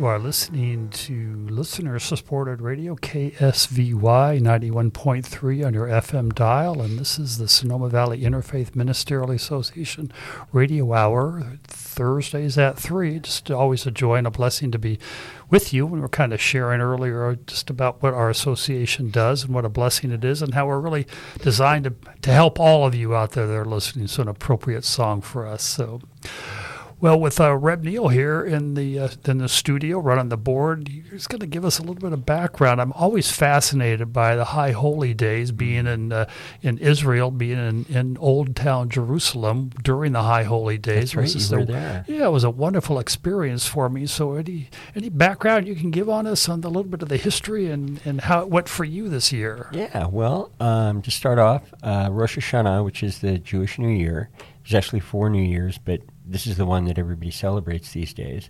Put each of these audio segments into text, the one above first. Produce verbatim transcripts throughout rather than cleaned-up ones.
You are listening to listener-supported radio, K S V Y ninety-one point three on your F M dial, and this is the Sonoma Valley Interfaith Ministerial Association Radio Hour, Thursdays at three. Just always a joy and a blessing to be with you. We were kind of sharing earlier just about what our association does and what a blessing it is and how we're really designed to, to help all of you out there that are listening. So an appropriate song for us. So... Well, with uh, Reb Neal here in the uh, in the studio, running the board, he's going to give us a little bit of background. I'm always fascinated by the High Holy Days, being in uh, in Israel, being in, in Old Town Jerusalem during the High Holy Days. That's right, you were a, there. Yeah, it was a wonderful experience for me. So any any background you can give on us on the little bit of the history and, and how it went for you this year? Yeah, well, um, to start off, uh, Rosh Hashanah, which is the Jewish New Year, there's actually four New Years, but this is the one that everybody celebrates these days,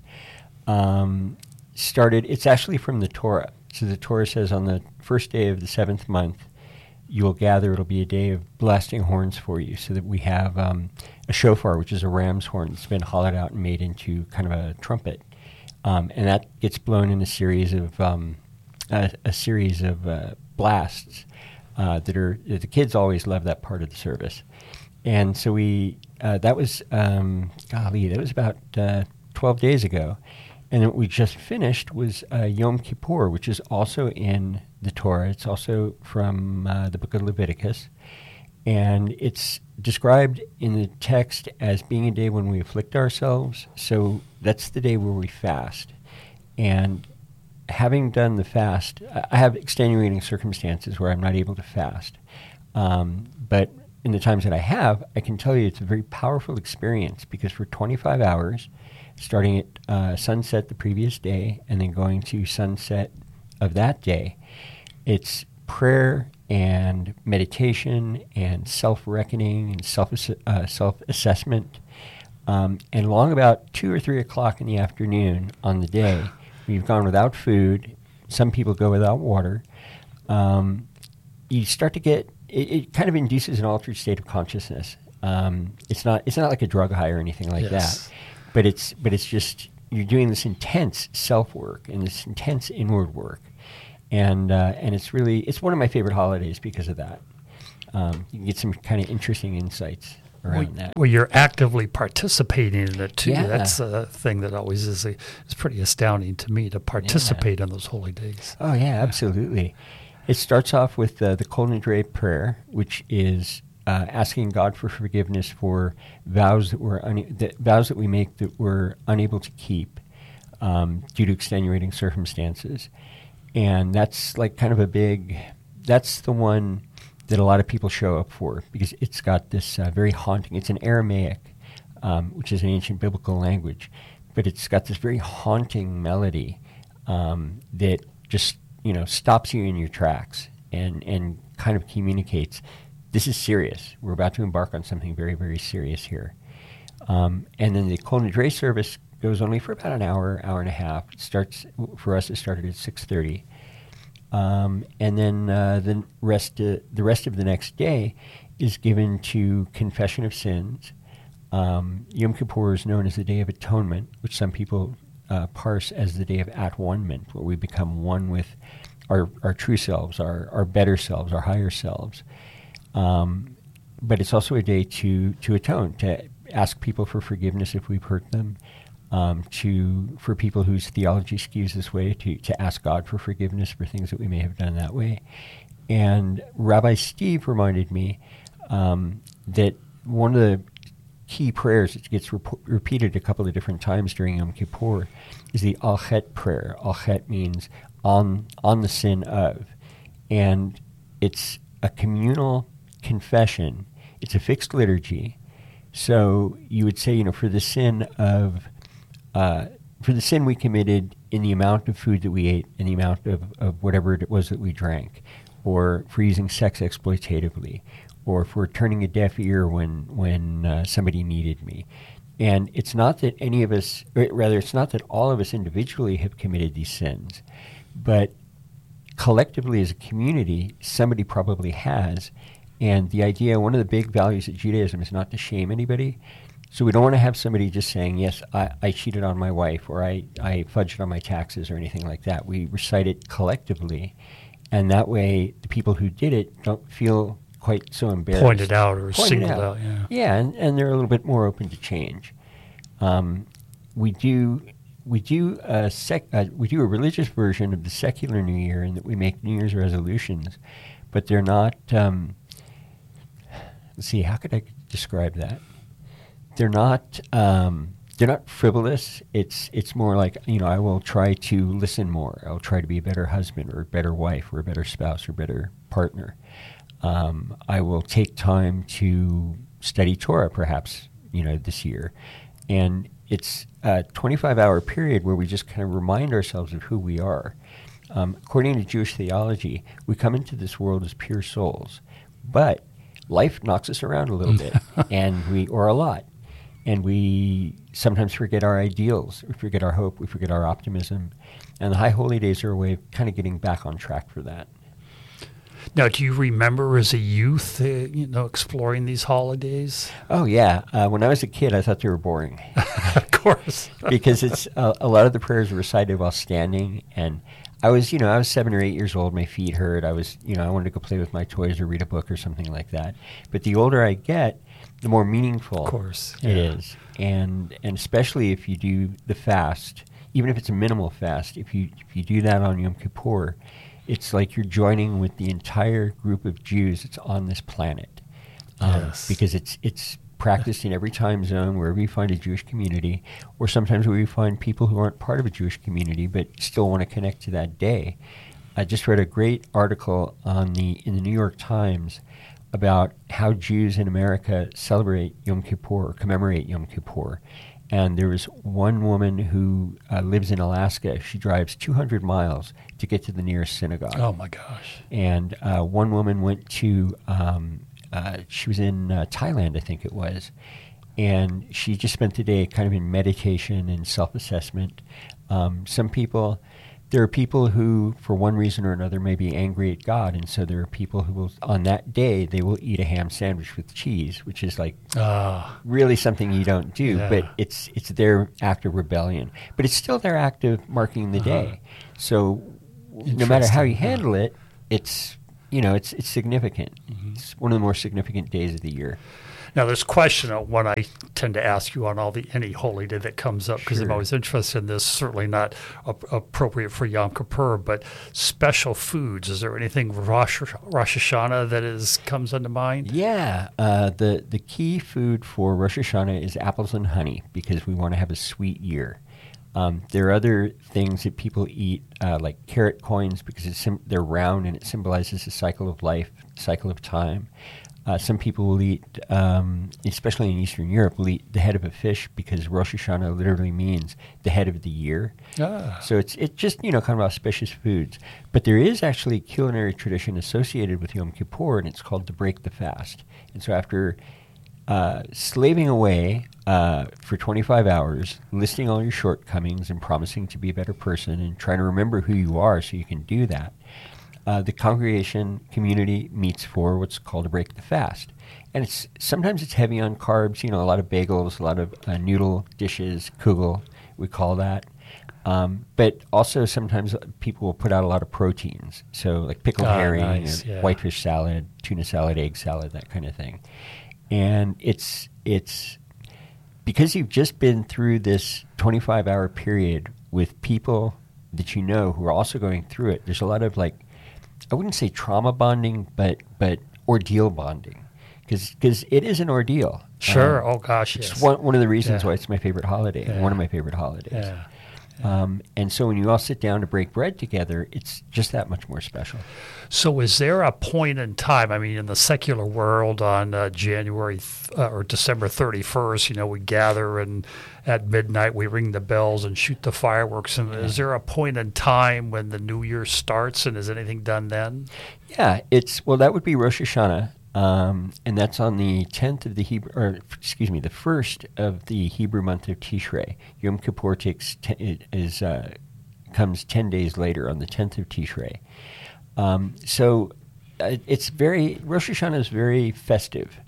um, started, it's actually from the Torah. So the Torah says on the first day of the seventh month, you will gather, it'll be a day of blasting horns for you, so that we have um, a shofar, which is a ram's horn that's been hollowed out and made into kind of a trumpet. Um, and that gets blown in a series of um, a, a series of uh, blasts uh, that are, the kids always love that part of the service. And so we, uh, that was, um, golly, that was about uh, twelve days ago. And what we just finished was uh, Yom Kippur, which is also in the Torah. It's also from uh, the book of Leviticus. And it's described in the text as being a day when we afflict ourselves. So that's the day where we fast. And having done the fast, I have extenuating circumstances where I'm not able to fast. Um, but in the times that I have, I can tell you it's a very powerful experience, because for twenty-five hours, starting at uh, sunset the previous day and then going to sunset of that day, it's prayer and meditation and self-reckoning and self uh, self-assessment. Um, and along about two or three o'clock in the afternoon on the day, we've gone without food. Some people go without water. Um, you start to get It, it kind of induces an altered state of consciousness. Um, it's not it's not like a drug high or anything like yes. that, but it's but it's just you're doing this intense self work and this intense inward work, and uh, and it's really it's one of my favorite holidays because of that. Um, you can get some kind of interesting insights around well, that. Well, you're actively participating in it too. Yeah. That's a thing that always is a, it's pretty astounding to me to participate yeah. in those holy days. Oh yeah, absolutely. It starts off with uh, the Kol Nidre prayer, which is uh, asking God for forgiveness for vows that we're un- that vows that we make that we're unable to keep um, due to extenuating circumstances, and that's like kind of a big. That's the one that a lot of people show up for, because it's got this uh, very haunting. It's an Aramaic, um, which is an ancient biblical language, but it's got this very haunting melody um, that just. you know, stops you in your tracks and, and kind of communicates, this is serious. We're about to embark on something very, very serious here. Um, and then the Kol Nidre service goes only for about an hour, hour and a half. It starts, for us, it started at six thirty. Um, and then uh, the rest uh, the rest of the next day is given to confession of sins. Um, Yom Kippur is known as the Day of Atonement, which some people uh, parse as the Day of At-One-ment, where we become one with our, our true selves, our, our better selves, our higher selves. Um, but it's also a day to, to atone, to ask people for forgiveness if we've hurt them, um, to for people whose theology skews this way, to, to ask God for forgiveness for things that we may have done that way. And Rabbi Steve reminded me um, that one of the key prayers that gets rep- repeated a couple of different times during Yom Kippur is the Al Chet prayer. Al Chet means on on the sin of. And it's a communal confession. It's a fixed liturgy. So you would say, you know, for the sin of, uh, for the sin we committed in the amount of food that we ate and the amount of, of whatever it was that we drank, or for using sex exploitatively, or for turning a deaf ear when when uh, somebody needed me. And it's not that any of us, rather, it's not that all of us individually have committed these sins, but collectively as a community, somebody probably has. And the idea, one of the big values of Judaism is not to shame anybody. So we don't want to have somebody just saying, yes, I, I cheated on my wife, or I, I fudged on my taxes, or anything like that. We recite it collectively, and that way the people who did it don't feel quite so embarrassed. Pointed out or Pointed singled out. out, yeah. Yeah, and, and they're a little bit more open to change. Um, we do we do a sec, uh, we do a religious version of the secular New Year, in that we make New Year's resolutions, but they're not. Um, let's see, how could I describe that? They're not. Um, they're not frivolous. It's it's more like, you know, I will try to listen more. I'll try to be a better husband, or a better wife, or a better spouse, or better partner. Um, I will take time to study Torah, perhaps, you know, this year. And it's a twenty-five hour period where we just kind of remind ourselves of who we are. Um, according to Jewish theology, we come into this world as pure souls, but life knocks us around a little bit, and we, or a lot. And we sometimes forget our ideals. We forget our hope. We forget our optimism. And the High Holy Days are a way of kind of getting back on track for that. Now, do you remember as a youth, uh, you know, exploring these holidays? Oh, yeah. Uh, when I was a kid, I thought they were boring. Of course. Because it's uh, a lot of the prayers were recited while standing. And I was, you know, I was seven or eight years old. My feet hurt. I was, you know, I wanted to go play with my toys or read a book or something like that. But the older I get, the more meaningful of course, it yeah. is. And and especially if you do the fast, even if it's a minimal fast, if you if you do that on Yom Kippur, it's like you're joining with the entire group of Jews that's on this planet. Um, yes. Because it's it's practiced in every time zone, wherever you find a Jewish community, or sometimes where you find people who aren't part of a Jewish community but still want to connect to that day. I just read a great article on the in the New York Times about how Jews in America celebrate Yom Kippur, or commemorate Yom Kippur. And there was one woman who uh, lives in Alaska. She drives two hundred miles to get to the nearest synagogue. Oh, my gosh. And uh, one woman went to, um, uh, she was in uh, Thailand, I think it was, and she just spent the day kind of in meditation and self-assessment. Um, some people... There are people who, for one reason or another, may be angry at God, and so there are people who will, on that day, they will eat a ham sandwich with cheese, which is like uh, really something you don't do, yeah. but it's it's their act of rebellion. But it's still their act of marking the uh-huh. day. So no matter how you handle it, it's you know it's it's significant. Mm-hmm. It's one of the more significant days of the year. Now, this question, uh, one I tend to ask you on all the any holy day that comes up, because sure. I'm always interested in this. Certainly not ap- appropriate for Yom Kippur, but special foods. Is there anything Rosh, Rosh Hashanah that is comes into mind? Yeah, uh, the the key food for Rosh Hashanah is apples and honey, because we want to have a sweet year. Um, there are other things that people eat, uh, like carrot coins, because it's sim- they're round and it symbolizes the cycle of life, cycle of time. Uh, some people will eat, um, especially in Eastern Europe, will eat the head of a fish, because Rosh Hashanah literally means the head of the year. Ah. So it's it's just, you know, kind of auspicious foods. But there is actually a culinary tradition associated with Yom Kippur, and it's called to break the fast. And so after uh, slaving away uh, for twenty-five hours, listing all your shortcomings and promising to be a better person and trying to remember who you are so you can do that, Uh, the congregation community meets for what's called a break the fast. And it's sometimes it's heavy on carbs, you know, a lot of bagels, a lot of uh, noodle dishes, kugel, we call that. Um, but also sometimes people will put out a lot of proteins. So like pickled oh, herring, nice, and yeah. whitefish salad, tuna salad, egg salad, that kind of thing. And it's it's because you've just been through this twenty-five hour period with people that you know who are also going through it. There's a lot of like, I wouldn't say trauma bonding, but but ordeal bonding, because it is an ordeal. Sure. Um, oh gosh, it's yes. one one of the reasons yeah. why it's my favorite holiday. Yeah. One of my favorite holidays. Yeah. Yeah. Um, and so when you all sit down to break bread together, it's just that much more special. So is there a point in time, I mean, in the secular world on uh, January th- uh, or December thirty-first, you know, we gather and at midnight we ring the bells and shoot the fireworks. And yeah. is there a point in time when the new year starts, and is anything done then? Yeah, it's, well, that would be Rosh Hashanah. Um, and that's on the tenth of the Hebrew, or excuse me, the first of the Hebrew month of Tishrei. Yom Kippur takes ten, is uh, comes ten days later on the tenth of Tishrei. Um, so uh, it's very Rosh Hashanah is very festive.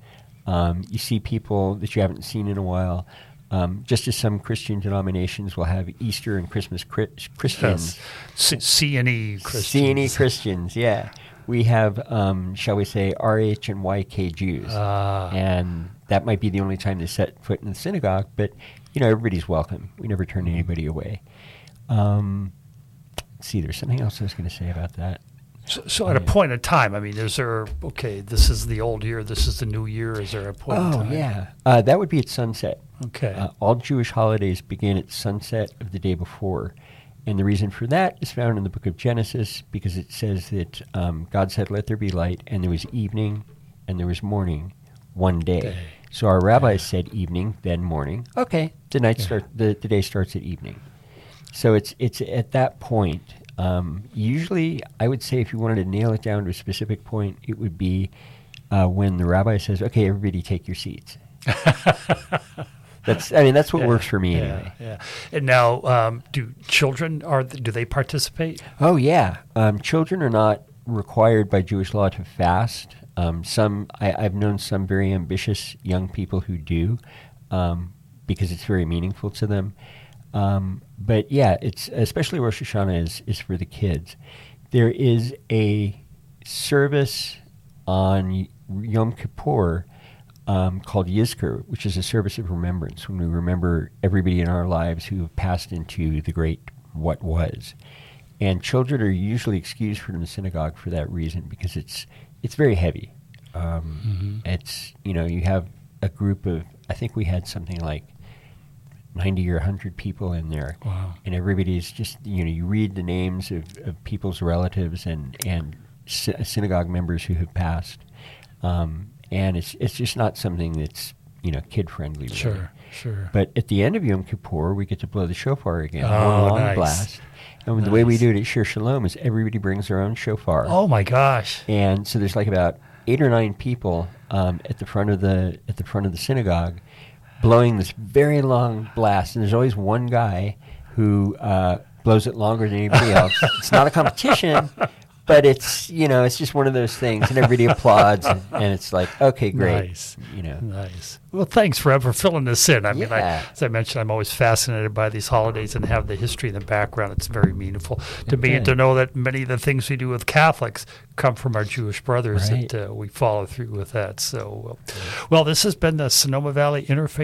Um, you see people that you haven't seen in a while. Um, just as some Christian denominations will have Easter and Christmas cri- Christians. Yes. C and E Christians. C and E Christians, yeah. We have, um, shall we say, R H and Y K Jews. Uh, and that might be the only time they set foot in the synagogue, but, you know, everybody's welcome. We never turn anybody away. Um, let's see, there's something else I was going to say about that. So, so at a point in time, I mean, is there, okay, this is the old year, this is the new year, is there a point in Oh, time? yeah. Uh, that would be at sunset. Okay. Uh, all Jewish holidays begin at sunset of the day before. And the reason for that is found in the book of Genesis, because it says that um, God said, let there be light, and there was evening, and there was morning, one day. Day. So our rabbis said evening, then morning. Okay, the night start, the, the day starts at evening. So it's it's at that point. Um, usually, I would say if you wanted to nail it down to a specific point, it would be uh, when the rabbi says, "Okay, everybody, take your seats." That's I mean that's what Yeah, works for me yeah, anyway. Yeah. And now, um, do children are th- do they participate? Oh yeah, um, children are not required by Jewish law to fast. Um, some I, I've known some very ambitious young people who do, um, because it's very meaningful to them. Um, but yeah, it's especially Rosh Hashanah is, is for the kids. There is a service on Yom Kippur um, called Yizkor, which is a service of remembrance, when we remember everybody in our lives who have passed into the great what was. And children are usually excused from the synagogue for that reason, because it's it's very heavy. Um, Mm-hmm. It's, you know, you have a group of, I think we had something like ninety or one hundred people in there. Wow. And everybody's just, you know, you read the names of, of people's relatives and, and sy- synagogue members who have passed. Um, and it's it's just not something that's, you know, kid-friendly. Really. Sure, sure. But at the end of Yom Kippur, we get to blow the shofar again. Oh, one long nice. blast. And the way we Nice. do it at Shir Shalom is everybody brings their own shofar. Oh my gosh. And so there's like about eight or nine people um, at the front of the at the front of the synagogue, blowing this very long blast. And there's always one guy who uh, blows it longer than anybody else. It's not a competition, but it's, you know, it's just one of those things, and everybody applauds, and, and it's like, okay, great. Nice. You know. Nice. Well, thanks, Reb, for filling this in. I mean, I, Yeah. as I mentioned, I'm always fascinated by these holidays and have the history in the background. It's very meaningful to me, and to Okay. know that many of the things we do with Catholics come from our Jewish brothers, Right. that uh, we follow through with that. So, uh, well, this has been the Sonoma Valley Interfaith